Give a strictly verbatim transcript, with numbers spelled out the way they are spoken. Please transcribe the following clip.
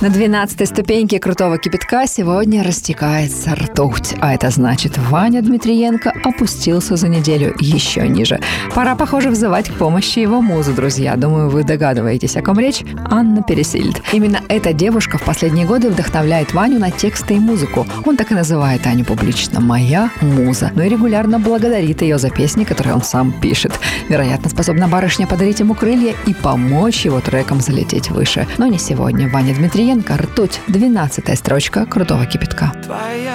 На двенадцатой ступеньке крутого кипятка сегодня растекается ртуть. А это значит, Ваня Дмитриенко опустился за неделю еще ниже. Пора, похоже, взывать к помощи его музы, друзья. Думаю, вы догадываетесь, о ком речь. Анна Пересильд. Именно эта девушка в последние годы вдохновляет Ваню на тексты и музыку. Он так и называет Аню публично «моя муза». Но и регулярно благодарит ее за песни, которые он сам пишет. Вероятно, способна барышня подарить ему крылья и помочь его трекам залететь выше. Но не сегодня. Ваня Дмитриенко, «Ртуть», двенадцатая строчка крутого кипятка.